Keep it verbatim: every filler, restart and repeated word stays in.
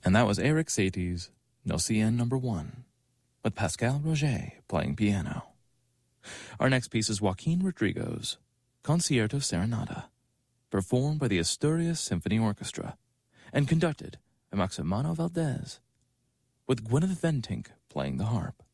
And that was Eric Satie's Nocien Number One, with Pascal Roger playing piano. Our next piece is Joaquin Rodrigo's Concierto Serenata, performed by the Asturias Symphony Orchestra and conducted by Maximano Valdez, with Gwyneth Ventink playing the harp.